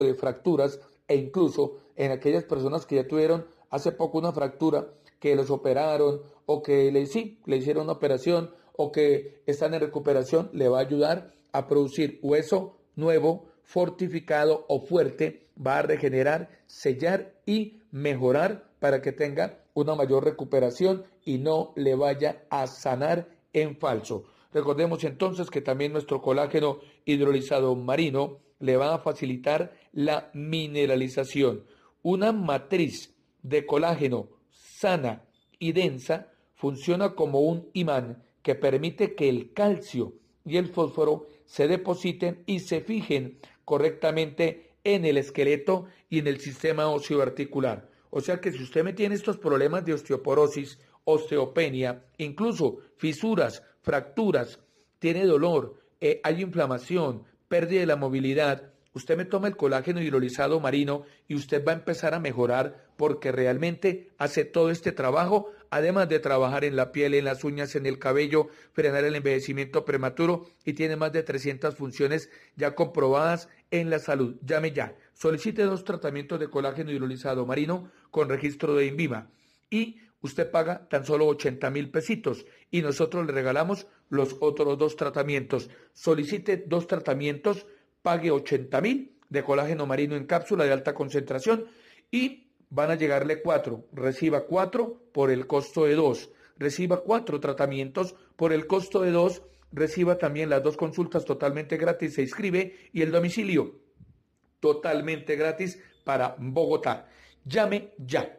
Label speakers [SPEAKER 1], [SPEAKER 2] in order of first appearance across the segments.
[SPEAKER 1] de fracturas e incluso en aquellas personas que ya tuvieron hace poco una fractura, que los operaron o que le hicieron una operación o que están en recuperación, le va a ayudar a producir hueso nuevo, fortificado o fuerte, va a regenerar, sellar y mejorar para que tenga una mayor recuperación y no le vaya a sanar en falso. Recordemos entonces que también nuestro colágeno hidrolizado marino le va a facilitar la mineralización. Una matriz de colágeno sana y densa funciona como un imán que permite que el calcio y el fósforo se depositen y se fijen correctamente en el esqueleto y en el sistema osteoarticular. O sea que si usted me tiene estos problemas de osteoporosis, osteopenia, incluso fisuras, fracturas, tiene dolor, hay inflamación, pérdida de la movilidad, usted me toma el colágeno hidrolizado marino y usted va a empezar a mejorar porque realmente hace todo este trabajo, además de trabajar en la piel, en las uñas, en el cabello, frenar el envejecimiento prematuro y tiene más de 300 funciones ya comprobadas en la salud. Llame ya, solicite 2 tratamientos de colágeno hidrolizado marino con registro de INVIMA y usted paga tan solo 80,000 pesitos y nosotros le regalamos los otros 2 tratamientos. Solicite 2 tratamientos, pague 80,000 de colágeno marino en cápsula de alta concentración y van a llegarle 4. Reciba 4 por el costo de 2. Reciba 4 tratamientos por el costo de 2. Reciba también las 2 consultas totalmente gratis. Se inscribe y el domicilio totalmente gratis para Bogotá. Llame ya.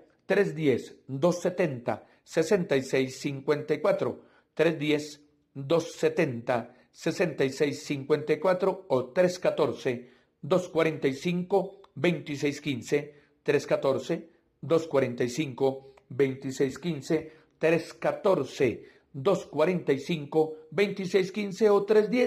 [SPEAKER 1] 310-270-6654. 310-270-6654 o 314-245-2615. 314-245-2615, 314-245-2615 o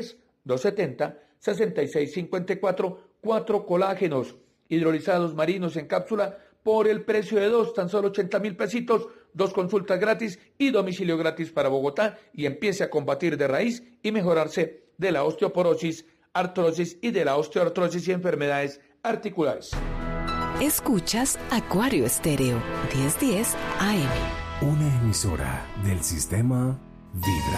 [SPEAKER 1] 310-270-6654, 4 colágenos hidrolizados marinos en cápsula por el precio de 2, tan solo 80,000 pesitos, 2 consultas gratis y domicilio gratis para Bogotá y empiece a combatir de raíz y mejorarse de la osteoporosis, artrosis y de la osteoartrosis y enfermedades articulares.
[SPEAKER 2] Escuchas Acuario Estéreo, 1010 AM.
[SPEAKER 3] Una emisora del sistema Vibra.